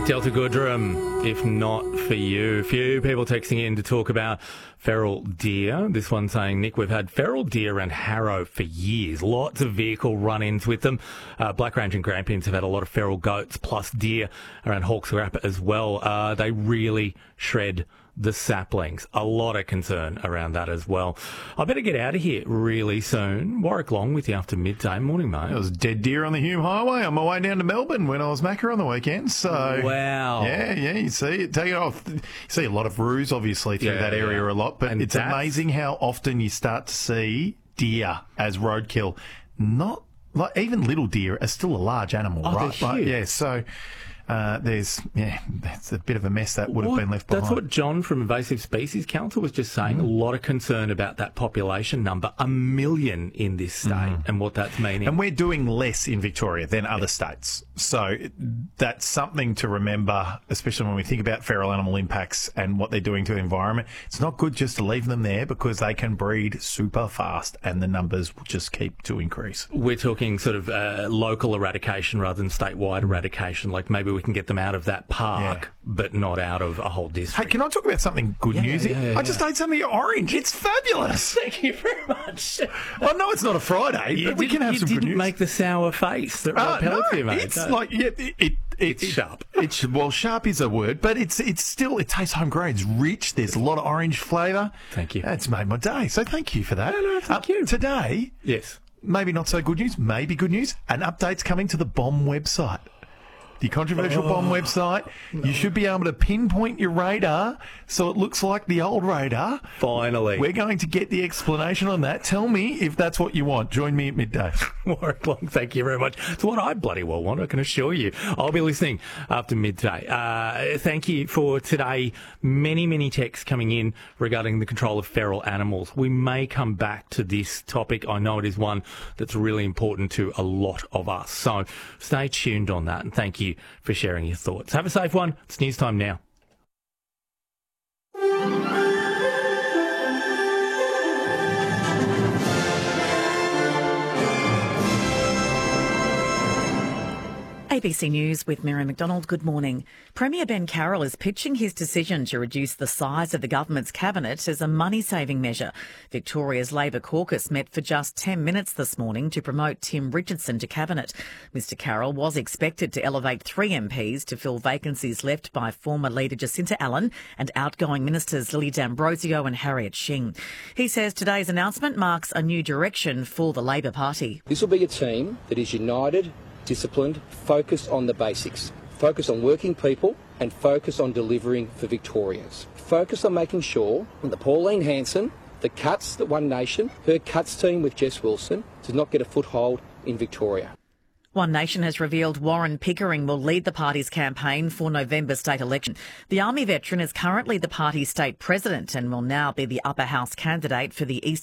Delta Goodrum, if not for you. A few people texting in to talk about feral deer. This one saying, Nick, we've had feral deer around Harrow for years. Lots of vehicle run-ins with them. Black Range and Grampians have had a lot of feral goats plus deer around Hawke's Gap as well. They really shred the saplings. A lot of concern around that as well. I better get out of here really soon. Warwick Long with you after midday. Morning, mate. There was dead deer on the Hume Highway on my way down to Melbourne when I was Macca on the weekend. So wow. Yeah, you see it. Take it off. You see a lot of roos, obviously, through that area a lot. But and it's amazing how often you start to see deer as roadkill. Not like even little deer are still a large animal, right? They're huge. Yeah, so that's a bit of a mess that would have been left behind. That's what John from Invasive Species Council was just saying. A lot of concern about that population number, 1 million in this state, and what that's meaning. And we're doing less in Victoria than other states. So that's something to remember, especially when we think about feral animal impacts and what they're doing to the environment. It's not good just to leave them there because they can breed super fast and the numbers will just keep to increase. We're talking sort of local eradication rather than statewide eradication. Like maybe we can get them out of that park, but not out of a whole district. Hey, can I talk about something good news? I just ate some of your orange. It's fabulous. Thank you very much. I know it's not a Friday, but we can have some good news. You didn't make the sour face that repelled you, mate. It's like, it's sharp. Sharp is a word, but it tastes homegrown. It's rich. There's a lot of orange flavour. Thank you. That's made my day. So thank you for that. No, thank you. Today, yes, maybe not so good news, maybe good news. An update's coming to the BOM website. The controversial BOM website. No. You should be able to pinpoint your radar so it looks like the old radar. Finally. We're going to get the explanation on that. Tell me if that's what you want. Join me at midday. Warwick Long, thank you very much. It's what I bloody well want, I can assure you. I'll be listening after midday. Thank you for today. Many, many texts coming in regarding the control of feral animals. We may come back to this topic. I know it is one that's really important to a lot of us. So stay tuned on that, and thank you for sharing your thoughts. Have a safe one. It's news time now. ABC News with Mary McDonald. Good morning. Premier Ben Carroll is pitching his decision to reduce the size of the government's cabinet as a money-saving measure. Victoria's Labor caucus met for just 10 minutes this morning to promote Tim Richardson to cabinet. Mr Carroll was expected to elevate 3 MPs to fill vacancies left by former leader Jacinta Allan and outgoing ministers Lily D'Ambrosio and Harriet Shing. He says today's announcement marks a new direction for the Labor Party. This will be a team that is united, disciplined, focused on the basics, focused on working people and focused on delivering for Victorians. Focused on making sure that Pauline Hanson, the Cuts, the One Nation, her Cuts team with Jess Wilson, does not get a foothold in Victoria. One Nation has revealed Warren Pickering will lead the party's campaign for November state election. The Army veteran is currently the party's state president and will now be the upper house candidate for the Eastern